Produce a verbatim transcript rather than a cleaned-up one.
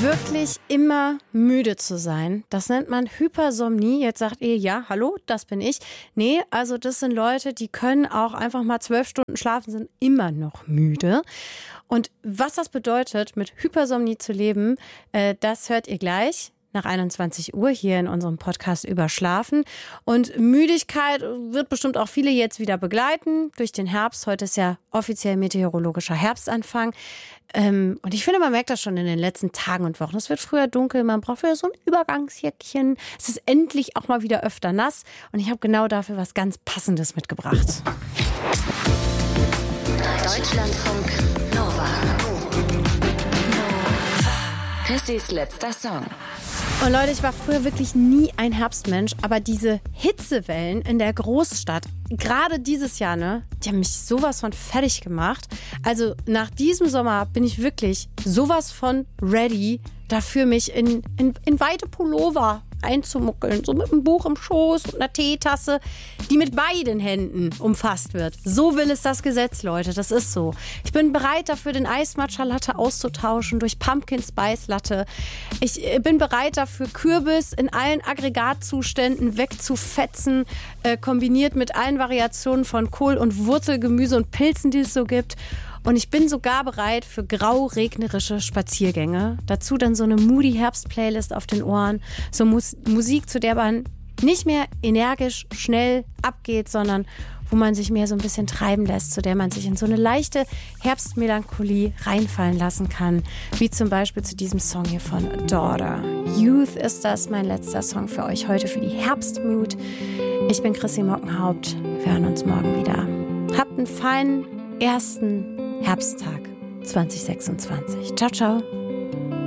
Wirklich immer müde zu sein, das nennt man Hypersomnie. Jetzt sagt ihr, ja, hallo, das bin ich. Nee, also das sind Leute, die können auch einfach mal zwölf Stunden schlafen, sind immer noch müde. Und was das bedeutet, mit Hypersomnie zu leben, äh, das hört ihr gleich nach einundzwanzig Uhr hier in unserem Podcast über Schlafen. Und Müdigkeit wird bestimmt auch viele jetzt wieder begleiten durch den Herbst. Heute ist ja offiziell meteorologischer Herbstanfang. Ähm, und ich finde, man merkt das schon in den letzten Tagen und Wochen. Es wird früher dunkel, man braucht wieder so ein Übergangsjäckchen. Es ist endlich auch mal wieder öfter nass. Und ich habe genau dafür was ganz Passendes mitgebracht. Deutschlandfunk Nova. Chrissys letzter Song. Und Leute, ich war früher wirklich nie ein Herbstmensch, aber diese Hitzewellen in der Großstadt, gerade dieses Jahr, ne, die haben mich sowas von fertig gemacht. Also nach diesem Sommer bin ich wirklich sowas von ready dafür, mich in, in, in weite Pullover einzumuckeln, so mit einem Buch im Schoß und einer Teetasse, die mit beiden Händen umfasst wird. So will es das Gesetz, Leute, das ist so. Ich bin bereit dafür, den Eismatcha-Latte auszutauschen durch Pumpkin Spice Latte. Ich bin bereit dafür, Kürbis in allen Aggregatzuständen wegzufetzen, äh, kombiniert mit allen Variationen von Kohl- und Wurzelgemüse und Pilzen, die es so gibt. Und ich bin sogar bereit für grau-regnerische Spaziergänge. Dazu dann so eine Moody-Herbst-Playlist auf den Ohren. So Mus- Musik, zu der man nicht mehr energisch schnell abgeht, sondern wo man sich mehr so ein bisschen treiben lässt, zu der man sich in so eine leichte Herbstmelancholie reinfallen lassen kann. Wie zum Beispiel zu diesem Song hier von Daughter. Youth ist das, mein letzter Song für euch heute, für die Herbstmood. Ich bin Chrissy Mockenhaupt. Wir hören uns morgen wieder. Habt einen feinen ersten Herbsttag zwanzig sechsundzwanzig. Ciao, ciao.